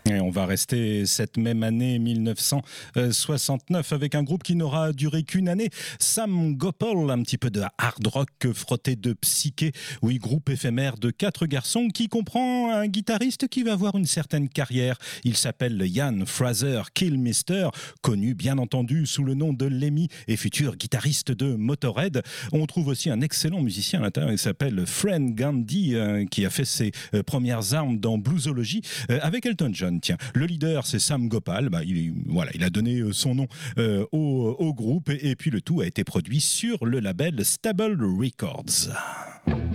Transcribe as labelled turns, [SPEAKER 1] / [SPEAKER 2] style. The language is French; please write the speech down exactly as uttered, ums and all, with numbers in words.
[SPEAKER 1] Et on va rester cette même année mille neuf cent soixante-neuf avec un groupe qui n'aura duré qu'une année, Sam Gopal, un petit peu de hard rock frotté de psyché, oui, groupe éphémère de quatre garçons qui comprend un guitariste qui va avoir une certaine carrière. Il s'appelle Ian Fraser Kilmister, connu bien entendu sous le nom de Lemmy et futur guitariste de Motorhead. On trouve aussi un excellent musicien à l'intérieur, il s'appelle Fred Gandhi, euh, qui a fait ses euh, premières armes dans Bluesology euh, avec Elton John. Tiens, le leader, c'est Sam Gopal. Bah, il, voilà, il a donné son nom euh, au, au groupe et, et puis le tout a été produit sur le label Stable Records.